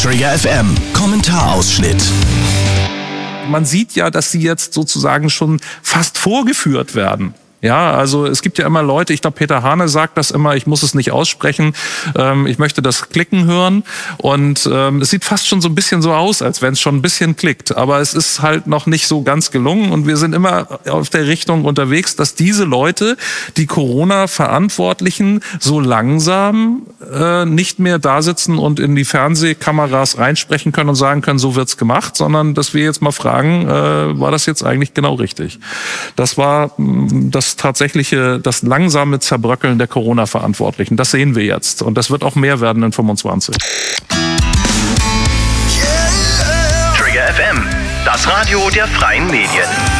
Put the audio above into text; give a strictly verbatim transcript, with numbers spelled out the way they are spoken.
Trigger F M, Kommentarausschnitt. Man sieht ja, dass sie jetzt sozusagen schon fast vorgeführt werden. Ja, also es gibt ja immer Leute, ich glaube Peter Hane sagt das immer, ich muss es nicht aussprechen, ähm, ich möchte das Klicken hören und ähm, es sieht fast schon so ein bisschen so aus, als wenn es schon ein bisschen klickt, aber es ist halt noch nicht so ganz gelungen und wir sind immer auf der Richtung unterwegs, dass diese Leute, die Corona-Verantwortlichen, so langsam äh, nicht mehr da sitzen und in die Fernsehkameras reinsprechen können und sagen können, so wird's gemacht, sondern dass wir jetzt mal fragen, äh, war das jetzt eigentlich genau richtig? Das war das tatsächliche, das langsame Zerbröckeln der Corona-Verantwortlichen. Das sehen wir jetzt. Und das wird auch mehr werden in fünfundzwanzig. Trigger F M, das Radio der freien Medien.